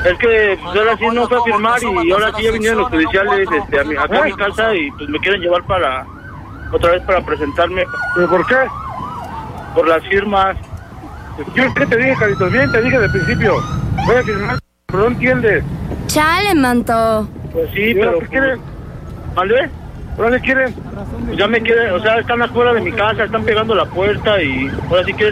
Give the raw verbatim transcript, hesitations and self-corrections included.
Es que pues ahora sí no fue a firmar y ahora sí ya vinieron los judiciales este, a mi, acá a mi casa y pues me quieren llevar para otra vez para presentarme. ¿Pero por qué? Por las firmas. Yo qué te dije, Carlitos, bien te dije desde el principio. Voy a firmar, pero no entiendes. Chale, manto. Pues sí, ¿Y pero... ahora qué quieren? ¿Vale? ¿Ahora qué quieren? Pues ya me quieren, o sea, están afuera de mi casa, están pegando la puerta y ahora sí quieren